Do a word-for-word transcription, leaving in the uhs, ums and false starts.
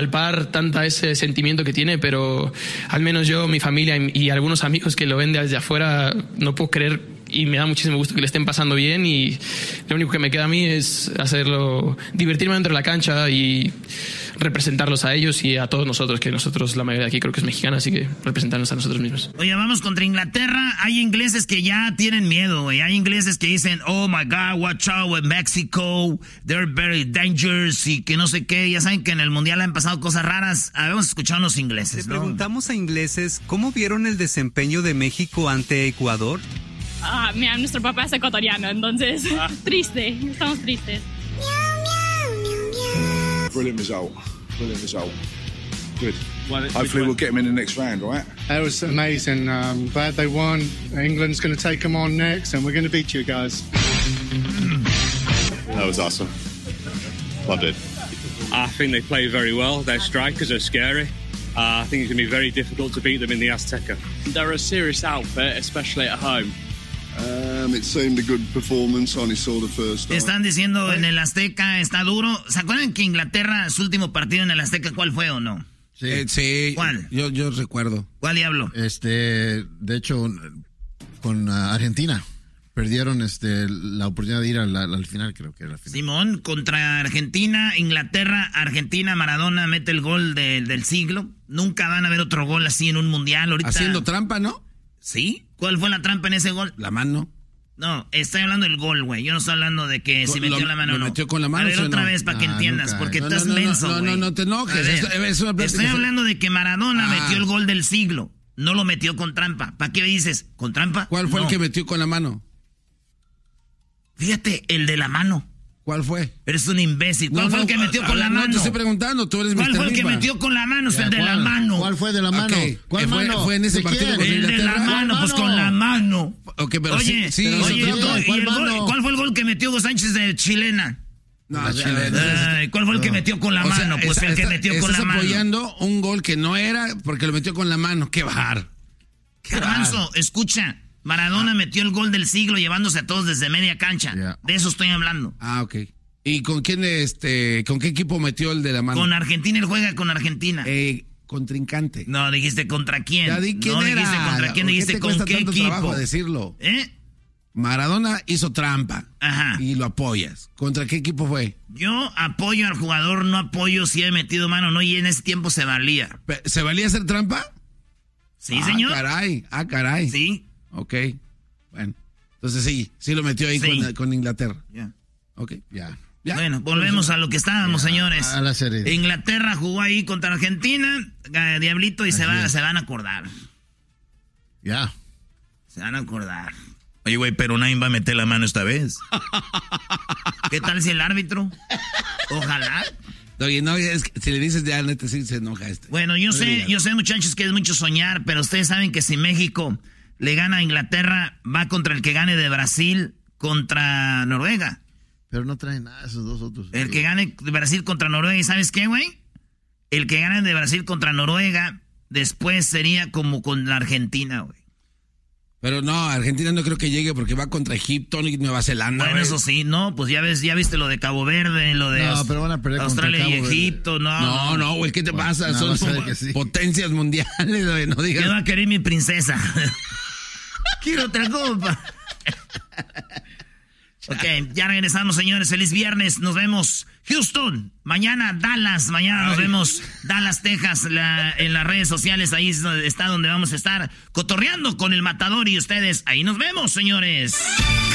palpar tanta ese sentimiento que tiene, pero al menos yo, mi familia y, y algunos amigos que lo ven desde afuera, no puedo creer, y me da muchísimo gusto que le estén pasando bien, y lo único que me queda a mí es hacerlo, divertirme dentro de la cancha y representarlos a ellos y a todos nosotros, que nosotros, la mayoría de aquí creo que es mexicana, así que representarnos a nosotros mismos. Oye, vamos contra Inglaterra. Hay ingleses que ya tienen miedo, güey. Hay ingleses que dicen, oh my God, watch out with Mexico, they're very dangerous, y que no sé qué. Ya saben que en el Mundial han pasado cosas raras. Habíamos escuchado a los ingleses, Le ¿no? preguntamos a ingleses, ¿cómo vieron el desempeño de México ante Ecuador? Ah, mira, nuestro papá es ecuatoriano, entonces ah. triste, estamos tristes. Brilliant result. Brilliant result. Good. Hopefully we'll get them in the next round, right? That was amazing. I'm glad they won. England's going to take them on next, and we're going to beat you guys. That was awesome. Loved it. I think they play very well. Their strikers are scary. Uh, I think it's going to be very difficult to beat them in the Azteca. They're a serious outfit, especially at home. Um, it seemed a good performance. Only saw the first half. Están diciendo en el Azteca está duro. ¿Se acuerdan que Inglaterra, su último partido en el Azteca, cuál fue o no? Sí. Eh, sí. ¿Cuál? Yo, yo recuerdo. ¿Cuál diablo? Este, de hecho, con uh, Argentina. Perdieron este la oportunidad de ir al, al final, creo que era la final. Simón, contra Argentina, Inglaterra, Argentina, Maradona mete el gol de, del siglo. Nunca van a ver otro gol así en un mundial ahorita. Haciendo trampa, ¿no? ¿Sí? ¿Cuál fue la trampa en ese gol? La mano. No, estoy hablando del gol, güey. Yo no estoy hablando de que si metió lo, la mano o no. metió con la mano. A ver, otra no? vez para que ah, entiendas, porque no, estás no, no, menso, güey. No, no, no te enojes. Ver, Esto, es una estoy hablando de que Maradona ah. metió el gol del siglo. No lo metió con trampa. ¿Para qué dices? ¿Con trampa? ¿Cuál fue no. el que metió con la mano? Fíjate, el de la mano. ¿Cuál fue? Eres un imbécil. ¿Cuál no, fue no, el que metió con ver, la mano? No te estoy preguntando, tú eres ¿Cuál mister fue el que Ripa? metió con la mano? Es ya, el de ¿cuál? la mano. ¿Cuál fue de la mano? Okay. ¿Cuál fue, mano? ¿Fue en ese partido con El de la mano, pues con la mano. Okay, pero oye, sí, sí, oye, pero ¿cuál, ¿cuál, el gol, ¿cuál fue el gol que metió Hugo Sánchez de chilena? No, no chilena. Ay, ¿cuál fue el que metió con la o mano? Sea, pues está, el que metió con la mano. Estás apoyando un gol que no era porque lo metió con la mano. ¡Qué bajar! Garbanzo, escucha. Maradona ah. metió el gol del siglo llevándose a todos desde media cancha. Yeah. De eso estoy hablando. Ah, ok. ¿Y con quién, este, con qué equipo metió el de la mano? Con Argentina, él juega con Argentina. Eh, contrincante. No, dijiste contra quién. Ya di quién no era. dijiste contra quién, dijiste con qué tanto equipo. Trabajo decirlo. ¿Eh? Maradona hizo trampa. Ajá. Y lo apoyas. ¿Contra qué equipo fue? Yo apoyo al jugador, no apoyo si he metido mano, no, y en ese tiempo se valía. ¿Se valía hacer trampa? Sí, ah, señor. Ah, caray, ah, caray. Sí. Ok, bueno. Entonces sí, sí lo metió ahí sí. con, con Inglaterra. Ya. Yeah. Ok, ya. Ya. Bueno, volvemos a lo que estábamos, ya, señores. A la serie. Inglaterra jugó ahí contra Argentina, eh, Diablito, y se, va, se van a acordar. Ya. Se van a acordar. Oye, güey, pero nadie va a meter la mano esta vez. ¿Qué tal si el árbitro? Ojalá. Oye, no, es que si le dices ya, neta, sí se enoja este. Bueno, yo no sé, diga. yo sé, muchachos, que es mucho soñar, pero ustedes saben que si México le gana a Inglaterra, va contra el que gane de Brasil contra Noruega. Pero no traen nada esos dos otros. El que gane de Brasil contra Noruega, ¿y sabes qué, güey? El que gane de Brasil contra Noruega, después sería como con la Argentina, güey. Pero no, Argentina no creo que llegue porque va contra Egipto y Nueva Zelanda. Bueno, wey. Eso sí, no, pues ya ves, ya viste lo de Cabo Verde, lo de no, pero van a perder Australia contra y Cabo Egipto, no. No, no, güey, ¿qué te bueno, pasa? Son sí. potencias mundiales, güey, no digas. ¿Qué va a querer mi princesa? Quiero otra copa. Ok, ya regresamos, señores. Feliz viernes. Nos vemos. Houston. Mañana Dallas. Mañana Ay. nos vemos. Dallas, Texas. La, en las redes sociales. Ahí está donde vamos a estar cotorreando con el Matador y ustedes. Ahí nos vemos, señores.